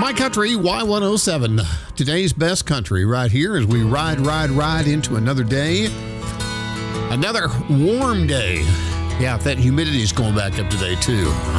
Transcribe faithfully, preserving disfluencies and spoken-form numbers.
My Country Y one oh seven. Today's best country right here as we ride, ride, ride into another day. Another warm day. Yeah, if that humidity's going back up today, too.